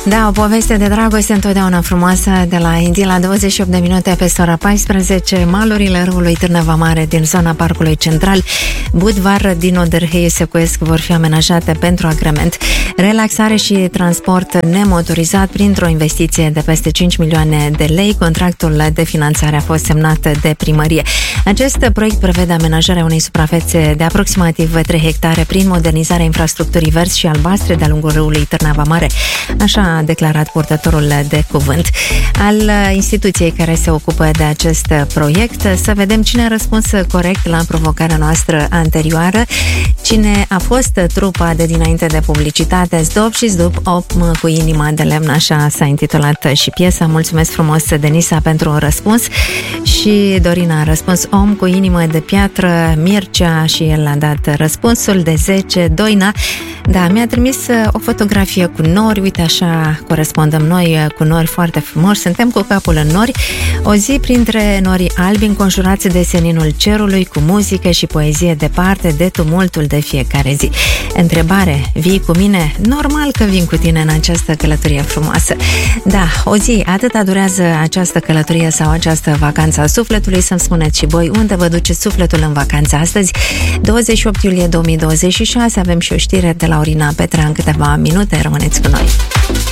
Da, o poveste de dragoste întotdeauna frumoasă de la India la 28 de minute peste ora 14. Malurile râului Târnava Mare din zona Parcului Central, Budvar din Odârhei Secuiesc vor fi amenajate pentru agrement, relaxare și transport nemotorizat printr-o investiție de peste 5 milioane de lei. Contractul de finanțare a fost semnat de primărie. Acest proiect prevede amenajarea unei suprafețe de aproximativ 3 hectare prin modernizarea infrastructurii verzi și albastre de-a lungul râului Târnava Mare. Așa a declarat purtătorul de cuvânt al instituției care se ocupă de acest proiect. Să vedem cine a răspuns corect la provocarea noastră anterioară. Cine a fost trupa de dinainte de publicitate Zdop și Zdop, Om cu inima de lemn, așa s-a intitulat și piesa. Mulțumesc frumos, Denisa, pentru un răspuns. Și Dorina a răspuns Om cu inimă de piatră, Mircea, și el a dat răspunsul de 10. Doina, da, mi-a trimis o fotografie cu nori. Uite, așa corespondăm noi cu nori foarte frumoși. Suntem cu capul în nori. O zi printre norii albi, înconjurați de seninul cerului, cu muzică și poezie departe de tumultul de fiecare zi. Întrebare, vii cu mine? Normal că vin cu tine în această călătorie frumoasă. Da, o zi, atâta durează această călătorie sau această vacanță a sufletului. Să-mi spuneți și voi unde vă duceți sufletul în vacanță astăzi. 28 iulie 2026, avem și o știre de la Orina Petra în câteva minute. Rămâneți cu noi.